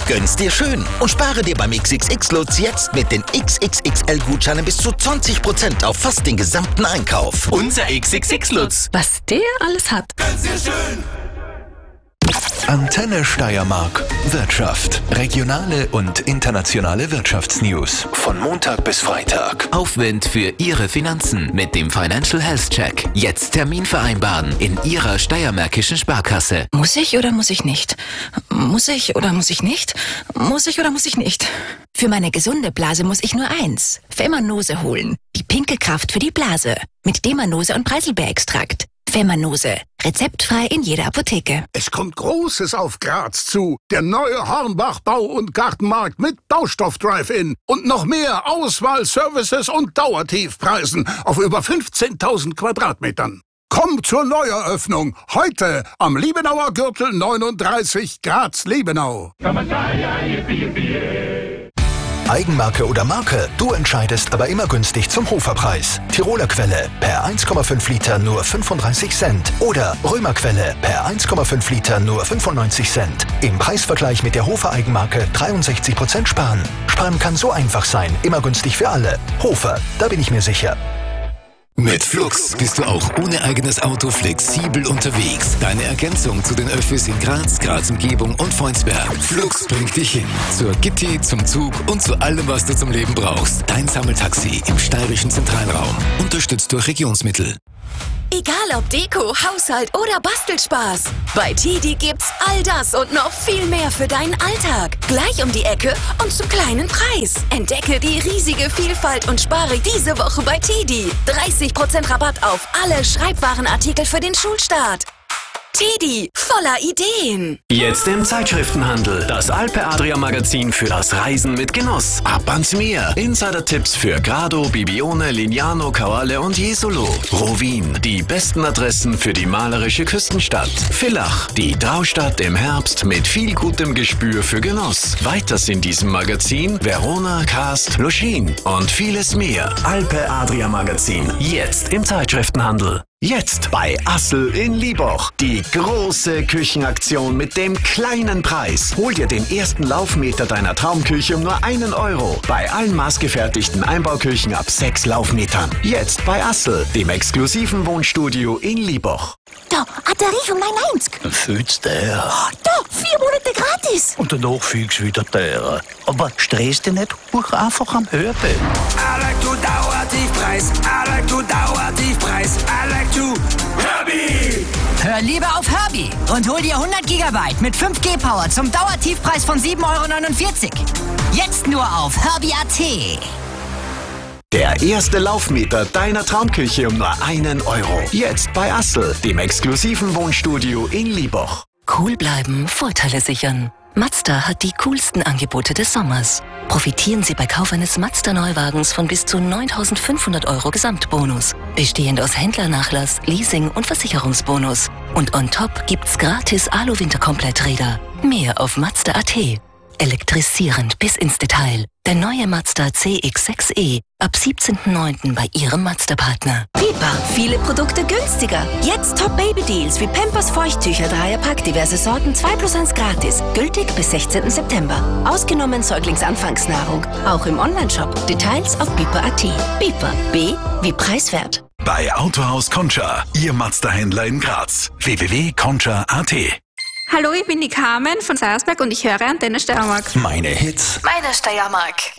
Gönn's dir schön und spare dir beim XXX-Lutz jetzt mit den XXXL-Gutscheinen bis zu 20% auf fast den gesamten Einkauf. Unser XXX-Lutz. Was der alles hat. Gönn's dir schön. Antenne Steiermark. Wirtschaft. Regionale und internationale Wirtschaftsnews. Von Montag bis Freitag. Aufwind für Ihre Finanzen mit dem Financial Health Check. Jetzt Termin vereinbaren in Ihrer steiermärkischen Sparkasse. Muss ich oder muss ich nicht? Muss ich oder muss ich nicht? Muss ich oder muss ich nicht? Für meine gesunde Blase muss ich nur eins. Femanose holen. Die pinke Kraft für die Blase. Mit Demanose und Preiselbeerextrakt. Femanose. Rezeptfrei in jeder Apotheke. Es kommt Großes auf Graz zu. Der neue Hornbach Bau- und Gartenmarkt mit Baustoff-Drive-In. Und noch mehr Auswahl, Services und Dauertiefpreisen auf über 15.000 Quadratmetern. Komm zur Neueröffnung. Heute am Liebenauer Gürtel 39 Graz-Liebenau. Eigenmarke oder Marke, du entscheidest, aber immer günstig zum Hoferpreis. Tiroler Quelle per 1,5 Liter nur 35 Cent. Oder Römer Quelle per 1,5 Liter nur 95 Cent. Im Preisvergleich mit der Hofer Eigenmarke 63% sparen. Sparen kann so einfach sein, immer günstig für alle. Hofer, da bin ich mir sicher. Mit Flux bist du auch ohne eigenes Auto flexibel unterwegs. Deine Ergänzung zu den Öffis in Graz, Graz-Umgebung und Freunsberg. Flux bringt dich hin. Zur Gitti, zum Zug und zu allem, was du zum Leben brauchst. Dein Sammeltaxi im steirischen Zentralraum. Unterstützt durch Regionsmittel. Egal ob Deko, Haushalt oder Bastelspaß. Bei TEDi gibt's all das und noch viel mehr für deinen Alltag. Gleich um die Ecke und zum kleinen Preis. Entdecke die riesige Vielfalt und spare diese Woche bei TEDi. 30% Rabatt auf alle Schreibwarenartikel für den Schulstart. TEDi, voller Ideen. Jetzt im Zeitschriftenhandel. Das Alpe Adria Magazin für das Reisen mit Genuss. Ab ans Meer. Insider-Tipps für Grado, Bibione, Lignano, Kauale und Jesolo. Rovinj, die besten Adressen für die malerische Küstenstadt. Villach, die Traustadt im Herbst mit viel gutem Gespür für Genuss. Weiters in diesem Magazin Verona, Kast, Luschin und vieles mehr. Alpe Adria Magazin. Jetzt im Zeitschriftenhandel. Jetzt bei Assel in Lieboch. Die große Küchenaktion mit dem kleinen Preis. Hol dir den ersten Laufmeter deiner Traumküche um nur 1 Euro. Bei allen maßgefertigten Einbauküchen ab 6 Laufmetern. Jetzt bei Assel, dem exklusiven Wohnstudio in Lieboch. Da, hat der Rief um 9,90. Dann fühlt's der. Da, 4 Monate gratis. Und danach fühlt's wieder der. Aber stress dich nicht, buch einfach am Hörbild. I like to Dauertiefpreis. I like to Dauertiefpreis. I like to Herbie. Hör lieber auf Herbie und hol dir 100 GB mit 5G Power zum Dauertiefpreis von 7,49 €. Jetzt nur auf Herbie.at. Der erste Laufmeter deiner Traumküche um nur 1 Euro. Jetzt bei Assel, dem exklusiven Wohnstudio in Lieboch. Cool bleiben, Vorteile sichern. Mazda hat die coolsten Angebote des Sommers. Profitieren Sie bei Kauf eines Mazda-Neuwagens von bis zu 9.500 € Gesamtbonus. Bestehend aus Händlernachlass, Leasing und Versicherungsbonus. Und on top gibt's gratis Alu-Winterkompletträder. Mehr auf Mazda.at. Elektrisierend bis ins Detail. Der neue Mazda CX-6e. Ab 17.09. bei Ihrem Mazda-Partner. Pipa, viele Produkte günstiger. Jetzt Top-Baby-Deals wie Pampers Feuchttücher, Dreierpack, diverse Sorten, 2+1 gratis. Gültig bis 16. September. Ausgenommen Säuglingsanfangsnahrung. Auch im Onlineshop. Details auf pipa.at. Pipa, B wie preiswert. Bei Autohaus Concha, Ihr Mazda-Händler in Graz. www.concha.at. Hallo, ich bin die Carmen von Sarsberg und ich höre Antenne Steiermark. Meine Hits. Meine Steiermark.